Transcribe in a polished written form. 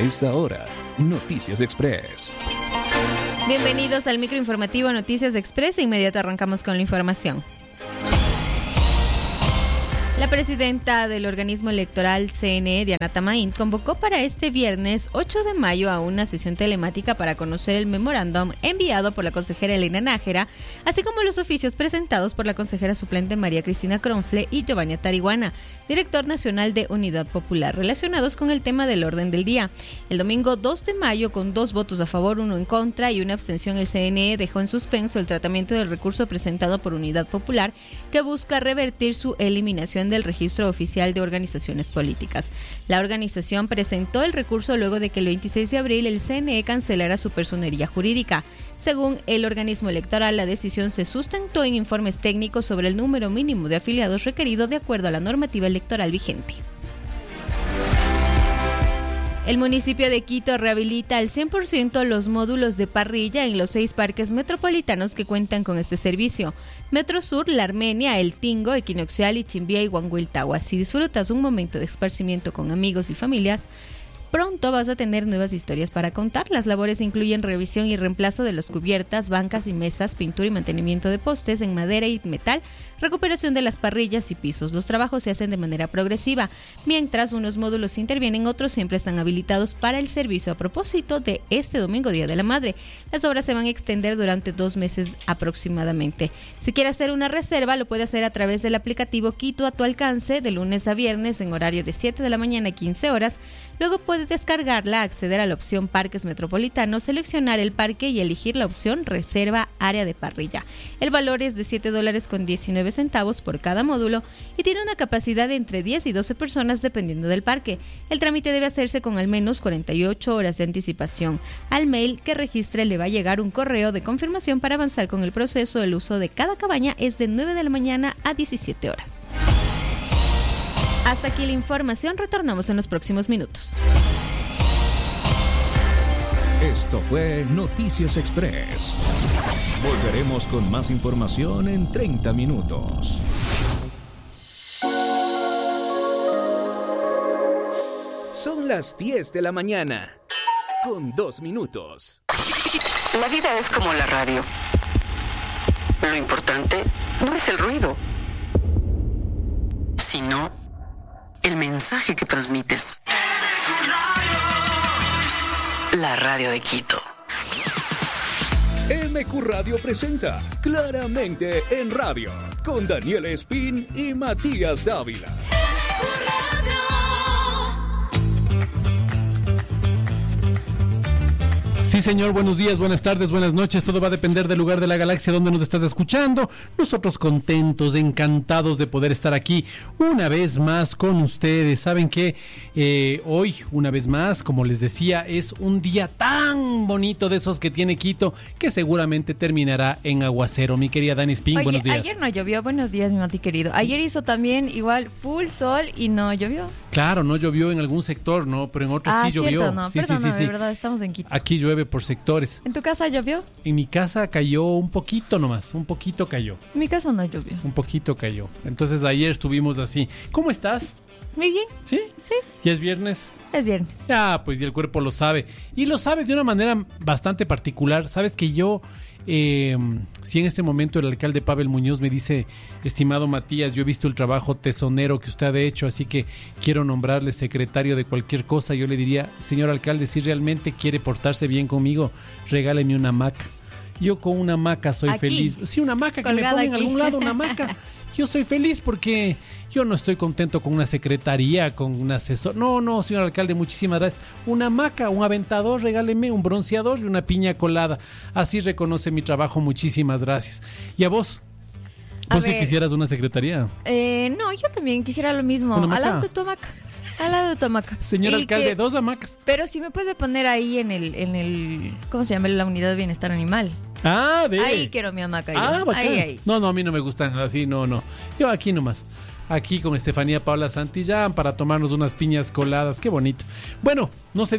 esta hora, Noticias Express. Bienvenidos al microinformativo Noticias Express. De inmediato arrancamos con la información. La presidenta del organismo electoral CNE, Diana Tamain, convocó para este viernes 8 de mayo a una sesión telemática para conocer el memorándum enviado por la consejera Elena Nájera, así como los oficios presentados por la consejera suplente María Cristina Cronfle y Giovanni Tarihuana, director nacional de Unidad Popular, relacionados con el tema del orden del día. El domingo 2 de mayo, con 2 votos a favor, 1 en contra y una abstención, el CNE dejó en suspenso el tratamiento del recurso presentado por Unidad Popular, que busca revertir su eliminación del registro oficial de organizaciones políticas. La organización presentó el recurso luego de que el 26 de abril el CNE cancelara su personería jurídica. Según el organismo electoral, la decisión se sustentó en informes técnicos sobre el número mínimo de afiliados requerido de acuerdo a la normativa electoral vigente. El municipio de Quito rehabilita al 100% los módulos de parrilla en los 6 parques metropolitanos que cuentan con este servicio: Metrosur, La Armenia, El Tingo, Equinoccial, Ichimbía y Huanguiltagua. Si disfrutas un momento de esparcimiento con amigos y familias, pronto vas a tener nuevas historias para contar. Las labores incluyen revisión y reemplazo de las cubiertas, bancas y mesas, pintura y mantenimiento de postes en madera y metal, recuperación de las parrillas y pisos. Los trabajos se hacen de manera progresiva. Mientras unos módulos intervienen, otros siempre están habilitados para el servicio. A propósito de este domingo, Día de la Madre, las obras se van a extender durante 2 meses aproximadamente. Si quiere hacer una reserva, lo puede hacer a través del aplicativo Quito a tu alcance, de lunes a viernes en horario de 7 de la mañana a 15 horas. Luego puede descargarla, acceder a la opción Parques Metropolitanos, seleccionar el parque y elegir la opción Reserva Área de Parrilla. El valor es de $7.19 por cada módulo y tiene una capacidad de entre 10 y 12 personas dependiendo del parque. El trámite debe hacerse con al menos 48 horas de anticipación. Al mail que registre le va a llegar un correo de confirmación para avanzar con el proceso. El uso de cada cabaña es de 9 de la mañana a 17 horas. Hasta aquí la información, retornamos en los próximos minutos. Esto fue Noticias Express. Volveremos con más información en 30 minutos. Son las 10 de la mañana, con 2 minutos. La vida es como la radio. Lo importante no es el ruido, sino el mensaje que transmites. La radio de Quito. MQ Radio presenta Claramente en Radio, con Daniel Espín y Matías Dávila. Sí, señor, buenos días, buenas tardes, buenas noches. Todo va a depender del lugar de la galaxia donde nos estás escuchando. Nosotros contentos, encantados de poder estar aquí una vez más con ustedes. Saben que hoy, una vez más, como les decía, es un día tan bonito de esos que tiene Quito, que seguramente terminará en aguacero. Mi querida Dani Spin, Oye, buenos días. Ayer no llovió, buenos días, mi Mati querido. Ayer hizo también igual full sol y no llovió. Claro, no llovió en algún sector, ¿no? Pero en otros sí llovió. Cierto, no, sí, perdóname, sí. de verdad, estamos en Quito. Aquí llueve por sectores. ¿En tu casa llovió? En mi casa cayó un poquito nomás, un poquito cayó. En mi casa no llovió. Un poquito cayó. Entonces ayer estuvimos así. ¿Cómo estás? Muy bien. ¿Sí? Sí. ¿Ya es viernes? Es viernes. Ah, pues y el cuerpo lo sabe. Y lo sabe de una manera bastante particular. Sabes que yo, si en este momento el alcalde Pavel Muñoz me dice, estimado Matías, yo he visto el trabajo tesonero que usted ha hecho, así que quiero nombrarle secretario de cualquier cosa, yo le diría, señor alcalde, si realmente quiere portarse bien conmigo, regáleme una hamaca. Yo con una hamaca soy aquí, feliz. Sí, una hamaca que colgada me ponga en aquí. algún lado, una hamaca. Yo soy feliz porque yo no estoy contento con una secretaría, con un asesor. No, señor alcalde, muchísimas gracias. Una hamaca, un aventador, regáleme un bronceador y una piña colada. Así reconoce mi trabajo, muchísimas gracias. ¿Y a vos? ¿Vos si quisieras una secretaría? No, yo también quisiera lo mismo. ¿Una hamaca? Al lado de tu hamaca. Al lado de tu hamaca. Señor alcalde, 2 hamacas. Pero si me puede poner ahí en el ¿cómo se llama? La unidad de bienestar animal. Ah, de Ahí quiero mi hamaca. Ah, bacán. Ahí. No, a mí no me gustan así, no. Yo aquí nomás. Aquí con Estefanía Paula Santillán para tomarnos unas piñas coladas. Qué bonito. Bueno, no sé.